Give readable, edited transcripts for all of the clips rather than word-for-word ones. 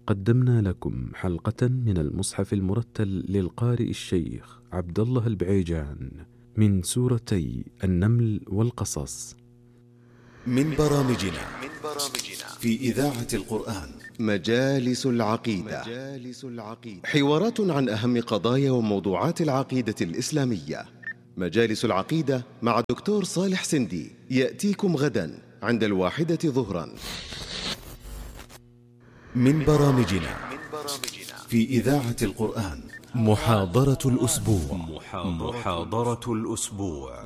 قدمنا لكم حلقة من المصحف المرتل للقارئ الشيخ عبد الله البعيجان من سورتي النمل والقصص. من برامجنا في إذاعة القرآن مجالس العقيدة. حوارات عن أهم قضايا وموضوعات العقيدة الإسلامية. مجالس العقيدة مع دكتور صالح سندي يأتيكم غدا عند 13:00 ظهرا. من برامجنا في إذاعة القرآن محاضرة الأسبوع.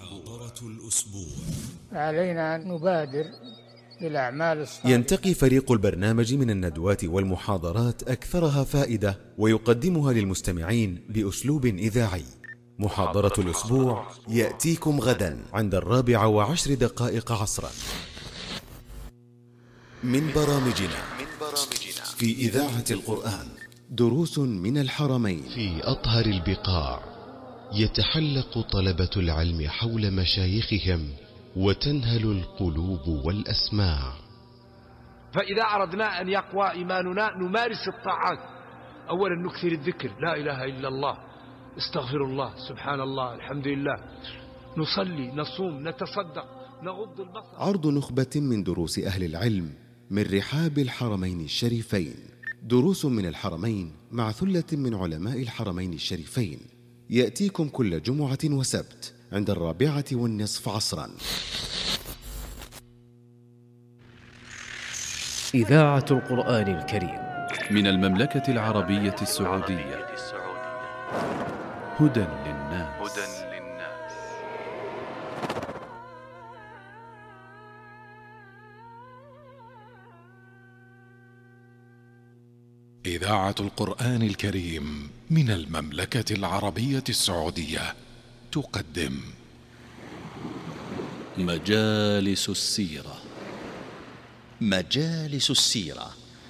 علينا أن نبادر بالأعمال الصالحة. ينتقي فريق البرنامج من الندوات والمحاضرات أكثرها فائدة ويقدمها للمستمعين بأسلوب إذاعي. محاضرة الأسبوع يأتيكم غدا عند 4:10 عصرا. من برامجنا في إذاعة القرآن دروس من الحرمين. في أطهر البقاع يتحلق طلبة العلم حول مشايخهم وتنهل القلوب والأسماع. فإذا أردنا أن يقوى إيماننا نمارس الطاعات. أولا نكثر الذكر، لا إله إلا الله، استغفر الله، سبحان الله، الحمد لله، نصلي، نصوم، نتصدق، نغض البصر. عرض نخبة من دروس أهل العلم من رحاب الحرمين الشريفين. دروس من الحرمين مع ثلة من علماء الحرمين الشريفين. يأتيكم كل جمعة وسبت عند 4:15 عصرا. إذاعة القرآن الكريم من المملكة العربية السعودية. هدى للناس. إذاعة القرآن الكريم من المملكة العربية السعودية تقدم مجالس السيرة.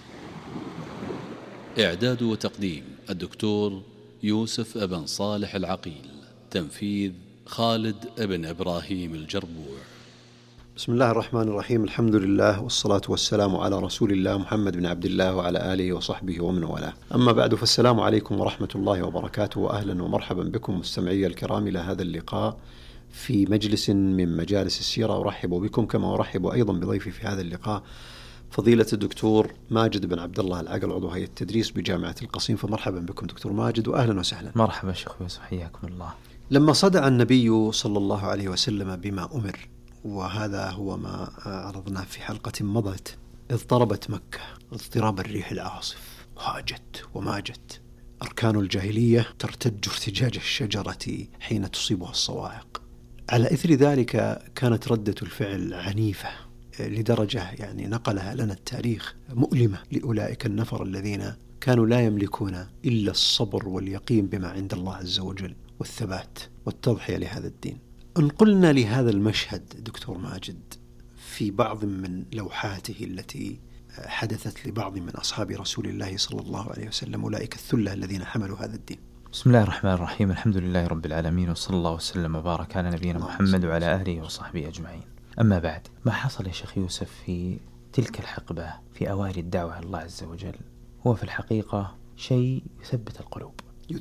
إعداد وتقديم الدكتور يوسف ابن صالح العقيل. تنفيذ خالد ابن إبراهيم الجربوع. بسم الله الرحمن الرحيم. الحمد لله والصلاة والسلام على رسول الله محمد بن عبد الله وعلى آله وصحبه ومن والاه. أما بعد، فالسلام عليكم ورحمة الله وبركاته، وأهلا ومرحبا بكم مستمعي الكرام إلى هذا اللقاء في مجلس من مجالس السيرة. أرحب بكم كما أرحب أيضا بضيفي في هذا اللقاء فضيلة الدكتور ماجد بن عبد الله العقل، عضو هيئة التدريس بجامعة القصيم. فمرحبا بكم دكتور ماجد وأهلا وسهلا. مرحبا شيخ يوسف، حياكم الله. لما صدع النبي صلى الله عليه وسلم بما أمر، وهذا هو ما عرضناه في حلقة مضت، اضطربت مكة اضطراب الريح العاصف، وهاجت وماجت. أركان الجاهلية ترتج ارتجاج الشجرة حين تصيبها الصواعق. على إثر ذلك كانت ردة الفعل عنيفة لدرجة نقلها لنا التاريخ مؤلمة لأولئك النفر الذين كانوا لا يملكون إلا الصبر واليقين بما عند الله عز وجل والثبات والتضحية لهذا الدين. انقلنا لهذا المشهد دكتور ماجد في بعض من لوحاته التي حدثت لبعض من أصحاب رسول الله صلى الله عليه وسلم، أولئك الثلة الذين حملوا هذا الدين. بسم الله الرحمن الرحيم. الحمد لله رب العالمين، وصلى الله وسلم وبارك على نبينا محمد وعلى آله وصحبه أجمعين. أما بعد، ما حصل يا شيخ يوسف في تلك الحقبة في أوائل الدعوة الله عز وجل هو في الحقيقة شيء يثبت القلوب.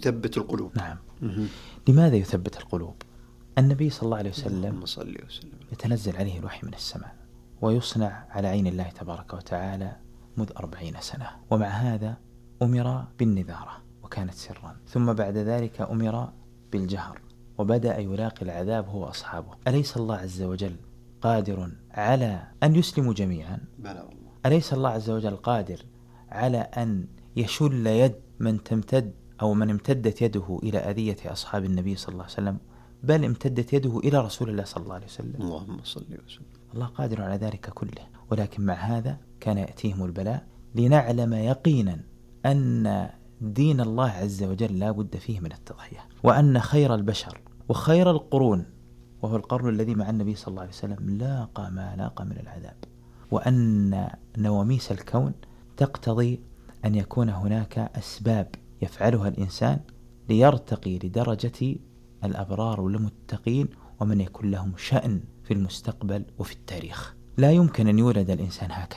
نعم. لماذا يثبت القلوب؟ النبي صلى الله عليه وسلم يتنزل عليه الوحي من السماء ويصنع على عين الله تبارك وتعالى منذ 40 سنة، ومع هذا أمر بالنذارة وكانت سرا، ثم بعد ذلك أمر بالجهر وبدأ يلاقي العذاب هو أصحابه. أليس الله عز وجل قادر على أن يسلموا جميعا؟ بلى والله. أليس الله عز وجل قادر على أن يشل يد من تمتد أو من امتدت يده إلى أذية أصحاب النبي صلى الله عليه وسلم، بل امتدت يده إلى رسول الله صلى الله عليه وسلم؟ اللهم صل وسلم. الله قادر على ذلك كله، ولكن مع هذا كان يأتيهم البلاء لنعلم يقينا أن دين الله عز وجل لا بد فيه من التضحية، وأن خير البشر وخير القرون وهو القرن الذي مع النبي صلى الله عليه وسلم لاقى ما لاقى من العذاب، وأن نواميس الكون تقتضي أن يكون هناك أسباب يفعلها الإنسان ليرتقي لدرجة الأبرار والمتقين ومن يكون لهم شأن في المستقبل وفي التاريخ. لا يمكن أن يولد الإنسان هكذا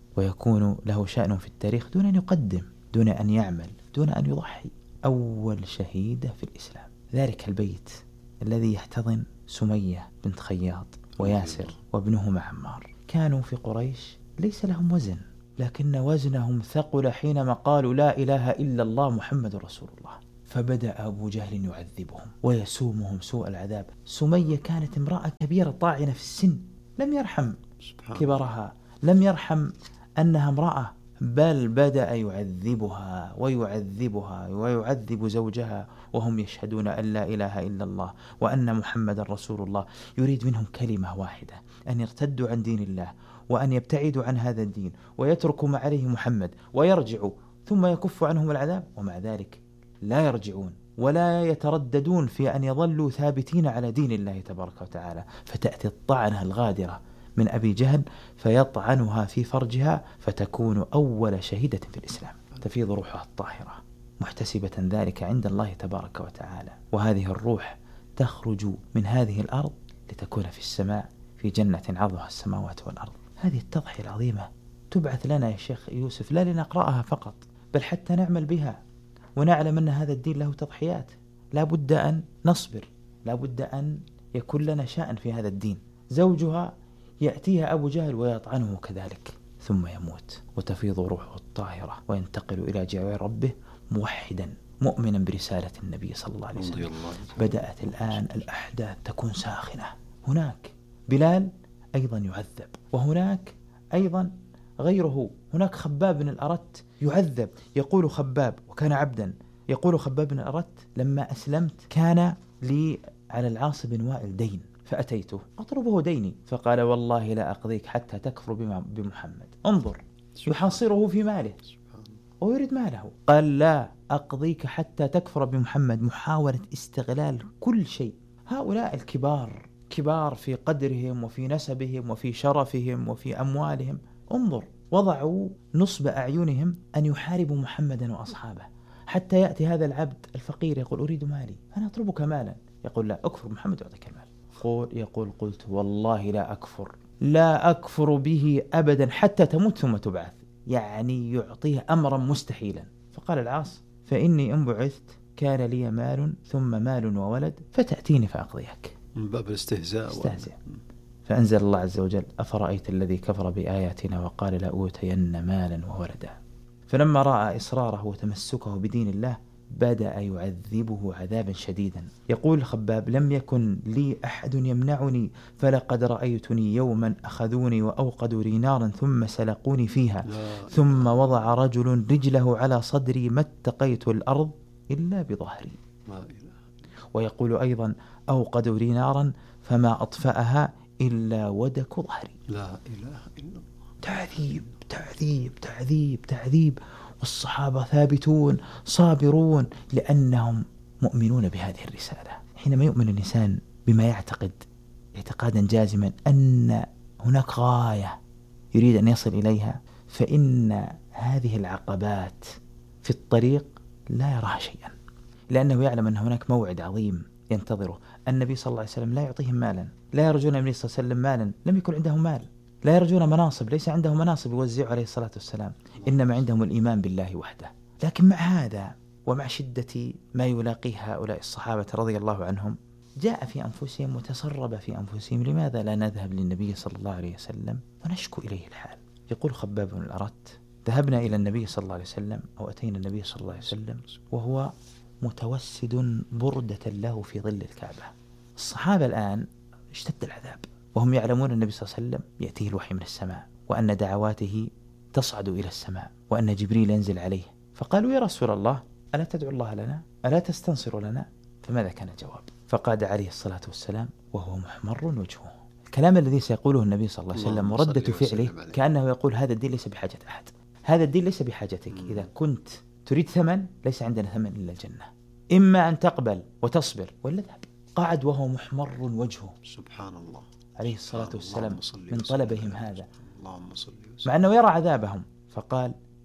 ويكون له شأن في التاريخ دون أن يقدم، دون أن يعمل، دون أن يضحي. أول شهيدة في الإسلام، ذلك البيت الذي يحتضن سمية بنت خياط وياسر وابنهما عمار، كانوا في قريش ليس لهم وزن، لكن وزنهم ثقل حينما قالوا لا إله إلا الله محمد رسول الله. فبدأ أبو جهل يعذبهم ويسومهم سوء العذاب. سمية كانت امرأة كبيرة طاعنة في السن، لم يرحم كبرها، لم يرحم أنها امرأة، بل بدأ يعذبها ويعذبها ويعذب زوجها وهم يشهدون أن لا إله إلا الله وأن محمد رسول الله. يريد منهم كلمة واحدة، أن يرتدوا عن دين الله وأن يبتعدوا عن هذا الدين ويتركوا ما عليه محمد ويرجعوا، ثم يكف عنهم العذاب. ومع ذلك لا يرجعون ولا يترددون في أن يظلوا ثابتين على دين الله تبارك وتعالى. فتأتي الطعنة الغادرة من أبي جهل فيطعنها في فرجها، فتكون أول شهيدة في الإسلام، تفيض روحها الطاهرة محتسبة ذلك عند الله تبارك وتعالى. وهذه الروح تخرج من هذه الأرض لتكون في السماء في جنة عرضها السماوات والأرض. هذه التضحية العظيمة تبعث لنا يا شيخ يوسف لا لنقرأها فقط، بل حتى نعمل بها ونعلم أن هذا الدين له تضحيات. لا بد أن نصبر، لا بد أن يكون لنا شأن في هذا الدين. زوجها يأتيها أبو جهل ويطعنه كذلك، ثم يموت وتفيض روحه الطاهرة وينتقل إلى جوار ربه موحدا مؤمنا برسالة النبي صلى الله عليه وسلم. بدأت الآن الأحداث تكون ساخنة. هناك بلال أيضا يعذب، وهناك أيضا غيره، هناك خباب بن الأرت يعذب. يقول خباب، وكان عبدا، يقول خباب بن الأرت لما أسلمت كان لي على العاص بن وائل دين، فأتيته أطلبه ديني، فقال والله لا أقضيك حتى تكفر بمحمد. انظر، يحاصره في ماله ويريد ماله. قال لا أقضيك حتى تكفر بمحمد، محاولة استغلال كل شيء. هؤلاء الكبار كبار في قدرهم وفي نسبهم وفي شرفهم وفي أموالهم، انظر، وضعوا نصب أعينهم أن يحاربوا محمدا وأصحابه، حتى يأتي هذا العبد الفقير يقول أريد مالي، أنا أطلبك مالا. يقول لا، أكفر محمد وأعطيك المال. يقول قلت والله لا أكفر به أبدا حتى تموت ثم تبعث، يعني يعطيه أمرا مستحيلا. فقال العاص فإني إن بعثت كان لي مال ثم مال وولد فتأتيني فأقضيك، من باب الاستهزاء. فأنزل الله عز وجل أفرأيت الذي كفر بآياتنا وقال لأوتين مالا وولدا. فلما رأى إصراره وتمسكه بدين الله بدأ يعذبه عذابا شديدا. يقول خباب لم يكن لي أحد يمنعني، فلقد رأيتني يوما أخذوني وأوقدوا لي نارا ثم سلقوني فيها، ثم وضع رجل رجله على صدري ما اتقيت الأرض إلا بظهري. ويقول أيضا أوقدوا لي نارا فما أطفأها إلا ودك ظهري. لا إله إلا الله. تعذيب تعذيب تعذيب تعذيب. والصحابة ثابتون صابرون لأنهم مؤمنون بهذه الرسالة. حينما يؤمن الإنسان بما يعتقد اعتقادا جازما أن هناك غاية يريد أن يصل إليها، فإن هذه العقبات في الطريق لا يراها شيئا، لأنه يعلم أن هناك موعد عظيم ينتظره. النبي صلى الله عليه وسلم لا يعطيهم مالا، لا يرجون النبي صلى الله عليه وسلم مالا، لم يكن عندهم مال. لا يرجون مناصب، ليس عندهم مناصب يوزعوا عليه الصلاة والسلام، إنما عندهم الإيمان بالله وحده. لكن مع هذا ومع شدة ما يلاقيه هؤلاء الصحابة رضي الله عنهم جاء في أنفسهم وتسرب في أنفسهم لماذا لا نذهب للنبي صلى الله عليه وسلم ونشكو إليه الحال. يقول خباب بن الأرت ذهبنا إلى النبي صلى الله عليه وسلم أو أتينا النبي صلى الله عليه وسلم وهو متوسد بردة له في ظل الكعبة. الصحابة الآن اشتد العذاب وهم يعلمون النبي صلى الله عليه وسلم يأتيه الوحي من السماء وأن دعواته تصعد إلى السماء وأن جبريل ينزل عليه. فقالوا يا رسول الله ألا تدعو الله لنا، ألا تستنصر لنا؟ فماذا كان الجواب؟ فقاد عليه الصلاة والسلام وهو محمر وجهه. الكلام الذي سيقوله النبي صلى الله عليه وسلم وردة فعله كأنه يقول هذا الدين ليس بحاجة أحد، هذا الدين ليس بحاجتك. إذا كنت تريد ثمن ليس عندنا ثمن إلا الجنة، إما أن تقبل وتصبر ولا ذهب. قعد وهو محمر وجهه سبحان الله عليه الصلاة والسلام من طلبهم هذا، اللهم صل وسلم، مع أنه يرى عذابهم. فقال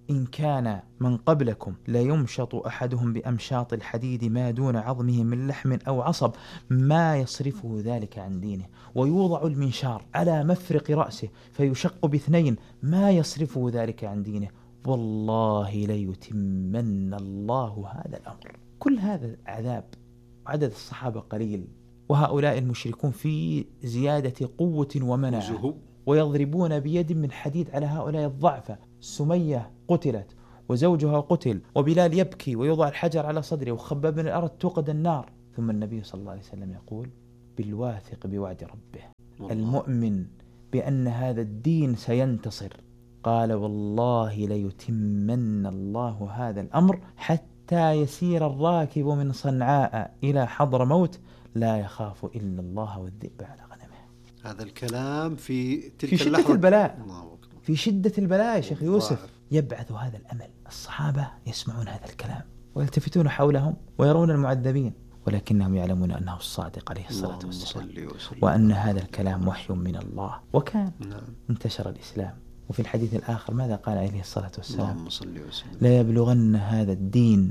إن كان من قبلكم لا يمشط أحدهم بأمشاط الحديد ما دون عظمه من لحم أو عصب ما يصرفه ذلك عن دينه، ويوضع المنشار على مفرق رأسه فيشق باثنين ما يصرفه ذلك عن دينه، والله ليتمن الله هذا الأمر. كل هذا عذاب، عدد الصحابة قليل، وهؤلاء المشركون في زيادة قوة ومناعة، ويضربون بيد من حديد على هؤلاء الضعفة. سمية قتلت وزوجها قتل، وبلال يبكي ويوضع الحجر على صدره، وخباب من الأرض توقد النار. ثم النبي صلى الله عليه وسلم يقول: بالواثق بوعد ربه المؤمن بأن هذا الدين سينتصر، قال: والله ليتمن الله هذا الأمر حتى يسير الراكب من صنعاء إلى حضر موت لا يخاف إلا الله والذئب على غنمه. هذا الكلام في تلك في شدة البلاء، في شدة البلاء يا شيخ يوسف يبعث هذا الأمل. الصحابة يسمعون هذا الكلام ويلتفتون حولهم ويرون المعذبين، ولكنهم يعلمون أنه الصادق عليه الصلاة والسلام، وأن هذا الكلام وحي من الله. وكان انتشر الإسلام. وفي الحديث الآخر ماذا قال عليه الصلاة والسلام؟ لا يبلغن هذا الدين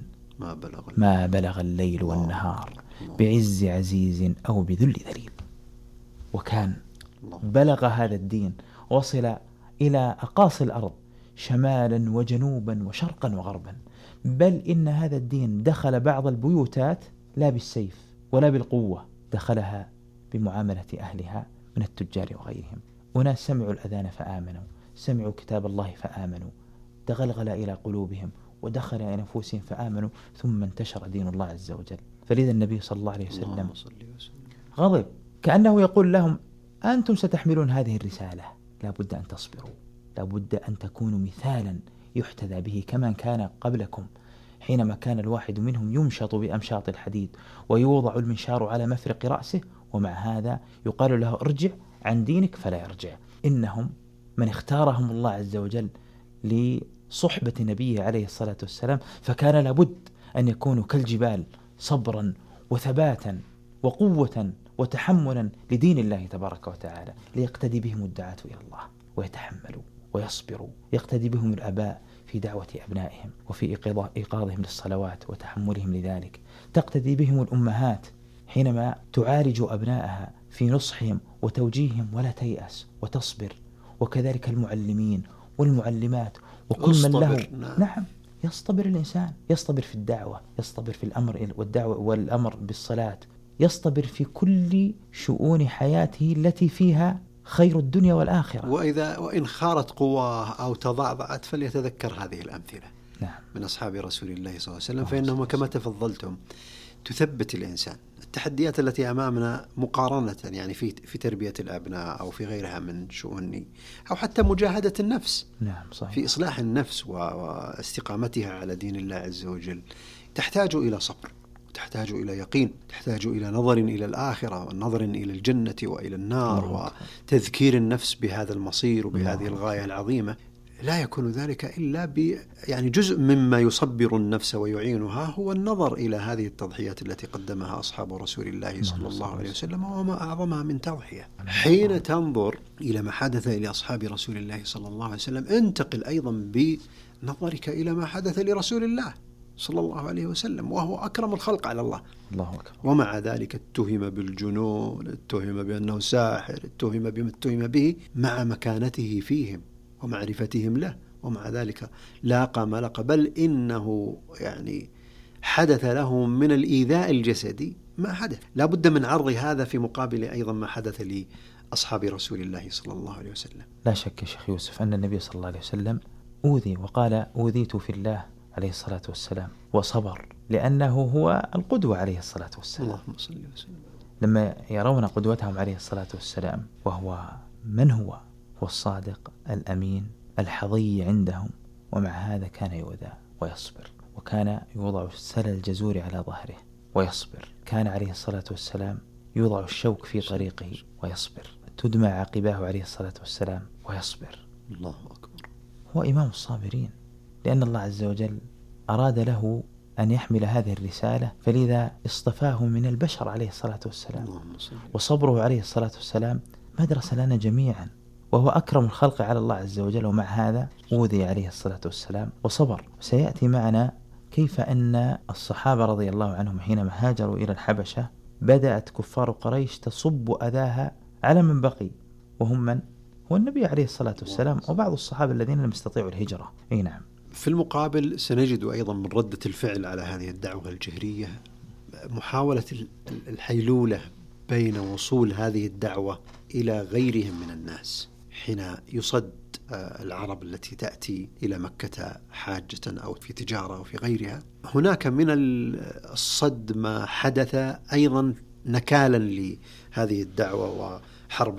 ما بلغ الليل والنهار بعز عزيز أو بذل ذليل. وكان بلغ هذا الدين، وصل إلى أقاصي الأرض شمالا وجنوبا وشرقا وغربا، بل إن هذا الدين دخل بعض البيوتات لا بالسيف ولا بالقوة، دخلها بمعاملة أهلها من التجار وغيرهم. وناس سمعوا الأذان فآمنوا، سمعوا كتاب الله فآمنوا، تغلغل إلى قلوبهم ودخل إلى نفوسهم فآمنوا، ثم انتشر دين الله عز وجل. فلذا النبي صلى الله عليه وسلم غضب، كأنه يقول لهم: أنتم ستحملون هذه الرسالة، لا بد أن تصبروا، لا بد أن تكونوا مثالا يحتذى به كما كان قبلكم، حينما كان الواحد منهم يمشط بأمشاط الحديد ويوضع المنشار على مفرق رأسه، ومع هذا يقال له: ارجع عن دينك، فلا يرجع. إنهم من اختارهم الله عز وجل لصحبة نبيه عليه الصلاة والسلام، فكان لابد أن يكونوا كالجبال صبرا وثباتا وقوة وتحملا لدين الله تبارك وتعالى، ليقتدي بهم الدعاة إلى الله ويتحملوا ويصبروا، يقتدي بهم الآباء في دعوة أبنائهم وفي إيقاظهم للصلوات وتحملهم لذلك، تقتدي بهم الأمهات حينما تعالج أبنائها في نصحهم وتوجيههم ولا تيأس وتصبر، وكذلك المعلمين والمعلمات وكل من له. نعم، يصطبر الإنسان، يصطبر في الدعوة، يصطبر في الأمر والدعوة والأمر بالصلاة، يصطبر في كل شؤون حياته التي فيها خير الدنيا والآخرة. وإن خارت قواه أو تضعضعت فليتذكر هذه الأمثلة من أصحاب رسول الله صلى الله عليه وسلم، فإنهم كما تفضلتم تثبت الإنسان. التحديات التي أمامنا مقارنة يعني في تربية الأبناء أو في غيرها من شؤون، أو حتى مجاهدة النفس، نعم صحيح، في إصلاح النفس واستقامتها على دين الله عز وجل، تحتاج إلى صبر، تحتاج إلى يقين، تحتاج إلى نظر إلى الآخرة ونظر إلى الجنة وإلى النار، وتذكير النفس بهذا المصير وبهذه الغاية العظيمة. لا يكون ذلك إلا يعني جزء مما يصبر النفس ويعينها هو النظر إلى هذه التضحيات التي قدمها أصحاب رسول الله صلى الله عليه وسلم، وما أعظمها من تضحية. حين تنظر إلى ما حدث لأصحاب رسول الله صلى الله عليه وسلم، انتقل أيضا بنظرك إلى ما حدث لرسول الله صلى الله عليه وسلم، وهو أكرم الخلق على الله. الله أكبر. ومع ذلك اتهم بالجنون، اتهم بأنه ساحر، اتهم بما اتهم به مع مكانته فيهم ومعرفتهم له، ومع ذلك لاقى ما لقى، بل إنه يعني حدث له من الإيذاء الجسدي ما حدث. لا بد من عرض هذا في مقابل أيضا ما حدث لأصحاب رسول الله صلى الله عليه وسلم. لا شك يا شيخ يوسف أن النبي صلى الله عليه وسلم أوذي، وقال: أوذيت في الله عليه الصلاة والسلام، وصبر، لأنه هو القدوة عليه الصلاة والسلام. اللهم صل وسلم. لما يرون قدوتهم عليه الصلاة والسلام، وهو من هو الصادق الأمين الحظي عندهم، ومع هذا كان يؤذى ويصبر، وكان يوضع سل الجزور على ظهره ويصبر، كان عليه الصلاة والسلام يوضع الشوك في طريقه ويصبر، تدمع عقباه عليه الصلاة والسلام ويصبر. الله أكبر. هو إمام الصابرين، لأن الله عز وجل أراد له أن يحمل هذه الرسالة، فلذا اصطفاه من البشر عليه الصلاة والسلام. وصبره عليه الصلاة والسلام مدرسة لنا جميعا، وهو أكرم الخلق على الله عز وجل، ومع هذا أوذي عليه الصلاة والسلام وصبر. سيأتي معنا كيف أن الصحابة رضي الله عنهم حينما هاجروا إلى الحبشة بدأت كفار قريش تصب أذاها على من بقي، وهم من؟ هو النبي عليه الصلاة والسلام وبعض الصحابة الذين لم يستطيعوا الهجرة. أي نعم. في المقابل سنجد أيضا من ردة الفعل على هذه الدعوة الجهرية محاولة الحيلولة بين وصول هذه الدعوة إلى غيرهم من الناس، حين يصد العرب التي تأتي إلى مكة حاجة أو في تجارة أو في غيرها. هناك من الصد ما حدث أيضا نكالا لهذه الدعوة وحرب